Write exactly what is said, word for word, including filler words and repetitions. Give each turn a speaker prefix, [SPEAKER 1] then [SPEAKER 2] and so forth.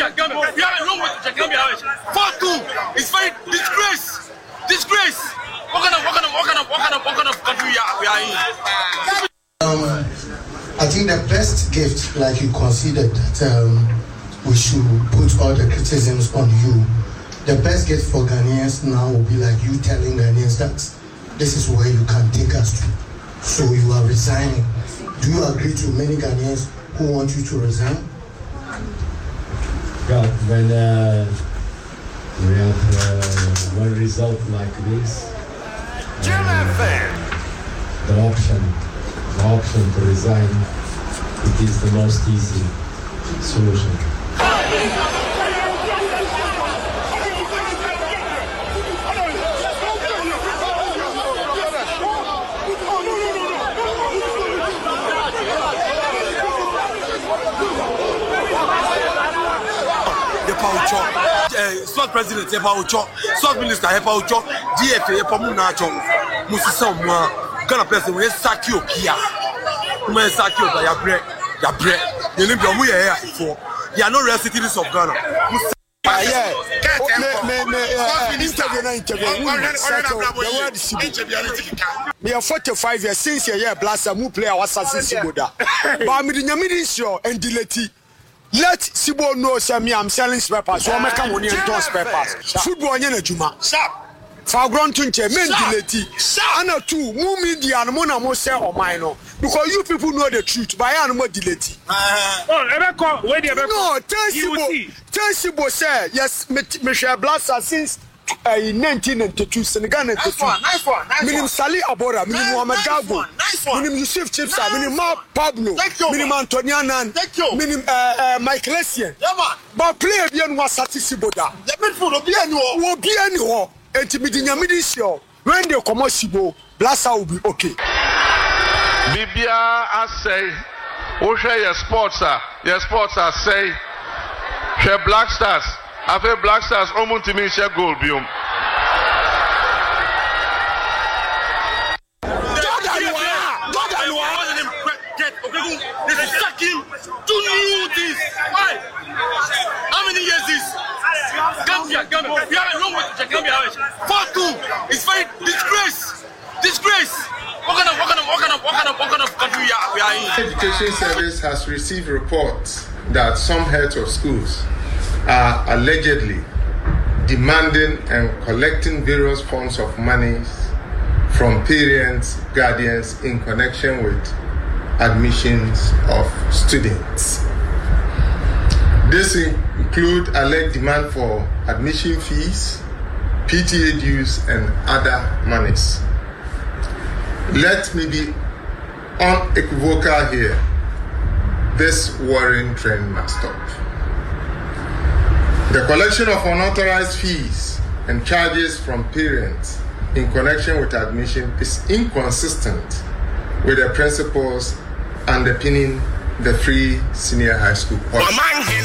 [SPEAKER 1] Gambia. We are wrong with Gambia. four two. It's very disgrace. Disgrace. What kind of what kind of what kind of what kind of what kind of country we are, we are in?
[SPEAKER 2] Um, I think the best gift, like you considered, that um, we should put all the criticisms on you. The best gift for Ghanaians now will be like you telling Ghanaians that this is where you can take us to. So you are resigning. Do you agree to many Ghanaians who want you to resign?
[SPEAKER 3] God, when uh, we have uh, one result like this, uh, the option, the option to resign, it is the most easy solution.
[SPEAKER 1] Uh, Swat President Epa Ocho, Swat Minister Epa Ocho, D F A Epa Munacho, Musisa Mwa, Ghana President, we sack you here. We may sack you by your bread, your bread. You need to be here for. You are not real citizens of Ghana.
[SPEAKER 4] Ah, yeah. Me, me, me, interview na interview. Me are forty-five years since you are blaster mu player was assassin Siboda. But me the nyamidi sure and delete. Let Sibo know say me I'm selling spare parts. So make money and turn spare parts. Football nyana juma. Sharp. For ground to nche men delete. Ana two mu media and mo na mo say o mine no. Because you people know the truth. But I am more delete.
[SPEAKER 5] Oh, Ebeko, where the Ebeko?
[SPEAKER 4] No, tell Sibo. Tell Sibo say yes me me share blaster since Uh, in nineteen ninety-two, Senegal ninety-two.
[SPEAKER 1] Nice one, nice one, nice
[SPEAKER 4] Minim
[SPEAKER 1] one.
[SPEAKER 4] Sali Abora, minim
[SPEAKER 1] Nice,
[SPEAKER 4] Muhammad
[SPEAKER 1] nice
[SPEAKER 4] Gabo,
[SPEAKER 1] one, nice one.
[SPEAKER 4] minim Yusuf Chipsa,
[SPEAKER 1] Nice
[SPEAKER 4] minim Ma Pablo,
[SPEAKER 1] Thank you,
[SPEAKER 4] minim
[SPEAKER 1] man.
[SPEAKER 4] Antonio Nan,
[SPEAKER 1] Thank you.
[SPEAKER 4] minim uh, uh, Michael Essien.
[SPEAKER 1] Yeah, man.
[SPEAKER 4] But player bien was Satisiboda.
[SPEAKER 1] The midfield will be anywhere.
[SPEAKER 4] Will be anywhere. And to be the Yamidi show. When they come out Sibo, Blassa will be okay.
[SPEAKER 6] Bibia, I say, who share your sports, sir? Your sports, I say, share Black Stars. I feel Black Stars, almost to me, share gold, biome.
[SPEAKER 1] They sack him to new this. Why? How many years is Gambia? Gambia. We are wrong with Gambia. four two. It's very disgrace. Disgrace. What kind of what kind of what kind of what kind of what kind of country we are, we are in?
[SPEAKER 7] The Education Service has received reports that some heads of schools are allegedly demanding and collecting various forms of money from parents, guardians in connection with admissions of students. This include alleged demand for admission fees, P T A dues, and other monies. Let me be unequivocal here. This worrying trend must stop. The collection of unauthorized fees and charges from parents in connection with admission is inconsistent with the principles underpinning the free senior high school policy.